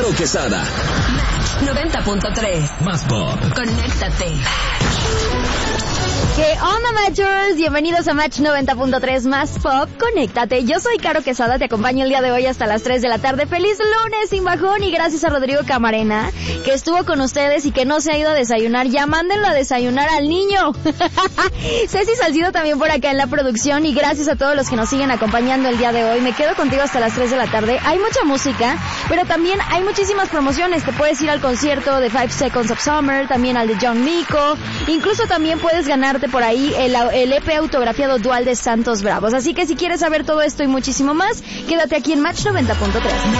Caro Quesada. Match 90.3. Más pop. Conéctate. ¿Qué onda, Matchers? Bienvenidos a Match 90.3 Más Pop. Conéctate. Yo soy Caro Quesada, te acompaño el día de hoy hasta las 3 de la tarde. ¡Feliz lunes sin bajón! Y gracias a Rodrigo Camarena, que estuvo con ustedes y que no se ha ido a desayunar. Ya mándenlo a desayunar al niño. Ceci Salcido también por acá en la producción. Y gracias a todos los que nos siguen acompañando el día de hoy. Me quedo contigo hasta las 3 de la tarde. Hay mucha música, pero también hay muchísimas promociones. Te puedes ir al concierto de 5 Seconds of Summer, también al de John Mico. Incluso también puedes ganarte por ahí el EP autografiado dual de Santos Bravos. Así que si quieres saber todo esto y muchísimo más, quédate aquí en Match 90.3.